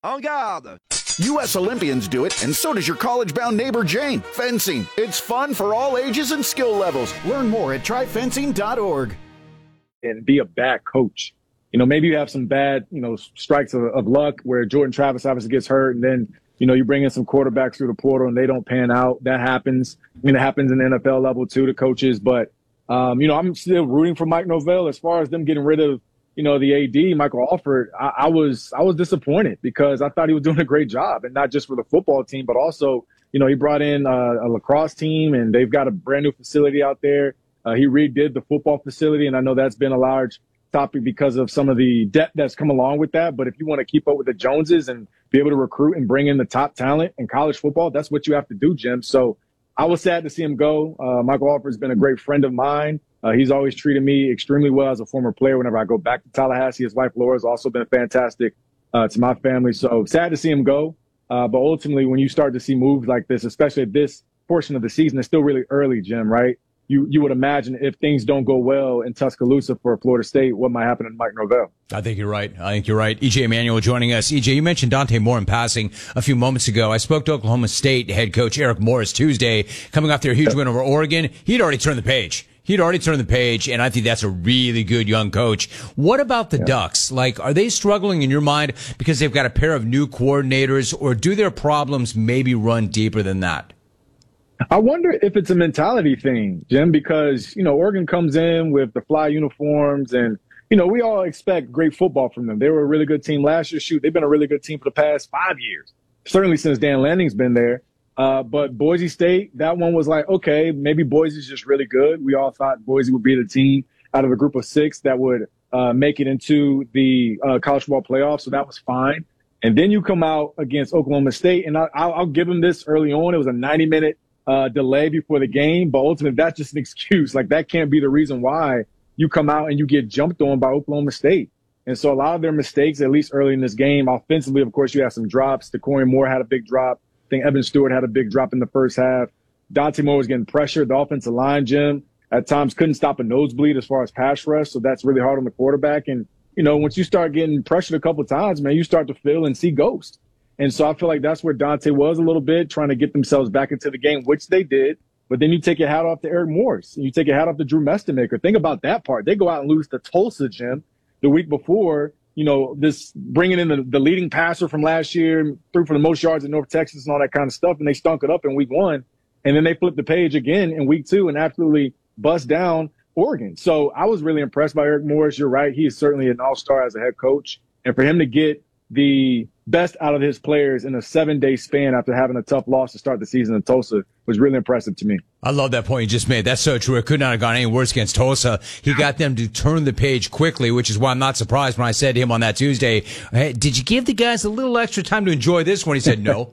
En garde! U.S. Olympians do it, and so does your college-bound neighbor Jane. Fencing. It's fun for all ages and skill levels. Learn more at tryfencing.org. And be a bad coach. Maybe you have some bad, strikes of luck where Jordan Travis obviously gets hurt, and then, you bring in some quarterbacks through the portal and they don't pan out. That happens. It happens in the NFL level too to coaches. But, I'm still rooting for Mike Norvell as far as them getting rid of, the AD, Michael Alford. I was disappointed because I thought he was doing a great job, and not just for the football team, but also, he brought in a lacrosse team, and they've got a brand new facility out there. He redid the football facility, and I know that's been a large topic because of some of the debt that's come along with that. But if you want to keep up with the Joneses and be able to recruit and bring in the top talent in college football, that's what you have to do, Jim. So I was sad to see him go. Michael Alford's been a great friend of mine. He's always treated me extremely well as a former player whenever I go back to Tallahassee. His wife, Laura, has also been fantastic to my family. So sad to see him go. But ultimately, when you start to see moves like this, especially at this portion of the season, it's still really early, Jim, right? You would imagine if things don't go well in Tuscaloosa for Florida State, what might happen to Mike Norvell? I think you're right. EJ Emanuel joining us. EJ, you mentioned Dante Moore in passing a few moments ago. I spoke to Oklahoma State head coach Eric Morris Tuesday, coming off their huge win over Oregon. He'd already turned the page. And I think that's a really good young coach. What about the Ducks? Are they struggling in your mind because they've got a pair of new coordinators, or do their problems maybe run deeper than that? I wonder if it's a mentality thing, Jim, because, Oregon comes in with the fly uniforms and, we all expect great football from them. They were a really good team last year. Shoot, they've been a really good team for the past 5 years, certainly since Dan Lanning's been there. But Boise State, that one was like, okay, maybe Boise's just really good. We all thought Boise would be the team out of a group of 6 that would make it into the college football playoffs. So that was fine. And then you come out against Oklahoma State, and I'll give them this early on. It was a 90-minute delay before the game, but ultimately that's just an excuse. That can't be the reason why you come out and you get jumped on by Oklahoma State. And so a lot of their mistakes, at least early in this game, offensively, of course, you have some drops. DeCorian Moore had a big drop. I think Evan Stewart had a big drop in the first half. Dante Moore was getting pressured. The offensive line, Jim, at times couldn't stop a nosebleed as far as pass rush. So that's really hard on the quarterback. And, once you start getting pressured a couple of times, man, you start to feel and see ghosts. And so I feel like that's where Dante was a little bit, trying to get themselves back into the game, which they did. But then you take your hat off to Eric Morris, and you take your hat off to Drew Mestemaker. Think about that part. They go out and lose to Tulsa, Jim, the week before, this bringing in the leading passer from last year, threw for the most yards in North Texas and all that kind of stuff, and they stunk it up in week 1. And then they flipped the page again in week 2 and absolutely bust down Oregon. So I was really impressed by Eric Morris. You're right. He is certainly an all-star as a head coach. And for him to get the best out of his players in a 7-day span after having a tough loss to start the season in Tulsa was really impressive to me. I love that point you just made. That's so true. It could not have gone any worse against Tulsa. He got them to turn the page quickly, which is why I'm not surprised when I said to him on that Tuesday, hey, did you give the guys a little extra time to enjoy this one? He said, no,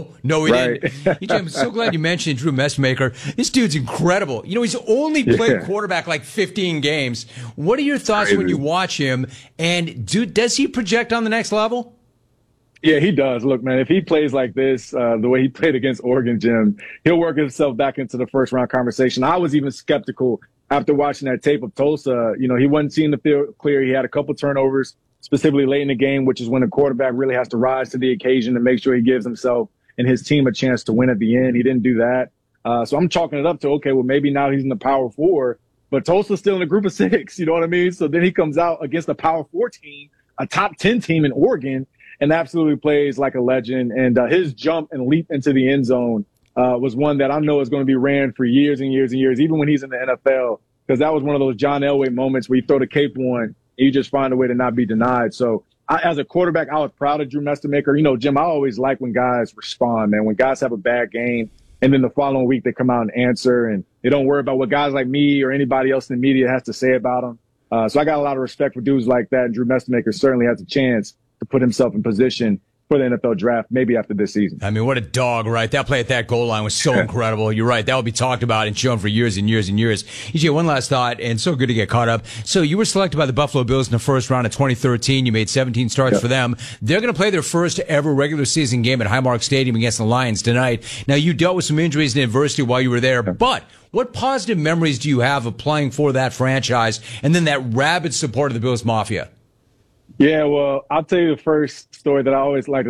we didn't. EJ, I'm so glad you mentioned Drew Mestemaker. This dude's incredible. He's only played quarterback 15 games. What are your thoughts when you watch him? And does he project on the next level? Yeah, he does. Look, man, if he plays like this, the way he played against Oregon, Jim, he'll work himself back into the first round conversation. I was even skeptical after watching that tape of Tulsa. He wasn't seeing the field clear. He had a couple turnovers, specifically late in the game, which is when the quarterback really has to rise to the occasion to make sure he gives himself and his team a chance to win at the end. He didn't do that. So I'm chalking it up to, okay, well, maybe now he's in the Power 4, but Tulsa's still in a group of 6. You know what I mean? So then he comes out against a Power 4 team, a top 10 team in Oregon, and absolutely plays like a legend. And his jump and leap into the end zone was one that I know is going to be ran for years and years and years, even when he's in the NFL, because that was one of those John Elway moments where you throw the cape on and you just find a way to not be denied. So as a quarterback, I was proud of Drew Mestemaker. Jim, I always like when guys respond, man, when guys have a bad game and then the following week they come out and answer and they don't worry about what guys like me or anybody else in the media has to say about them. So I got a lot of respect for dudes like that, and Drew Mestemaker certainly has a chance to put himself in position for the NFL draft, maybe after this season. I mean, what a dog, right? That play at that goal line was so incredible. You're right. That will be talked about and shown for years and years and years. EJ, one last thought, and so good to get caught up. So you were selected by the Buffalo Bills in the first round of 2013. You made 17 starts for them. They're going to play their first ever regular season game at Highmark Stadium against the Lions tonight. Now, you dealt with some injuries and adversity while you were there, but what positive memories do you have of playing for that franchise and then that rabid support of the Bills Mafia? Yeah, well, I'll tell you the first story that I always like to